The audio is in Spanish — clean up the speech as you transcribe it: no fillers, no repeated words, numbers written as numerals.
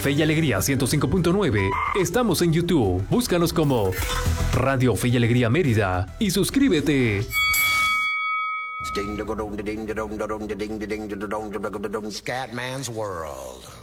Fe y Alegría 105.9. Estamos en YouTube. Búscanos como Radio Fe y Alegría Mérida y suscríbete. Scatman's World.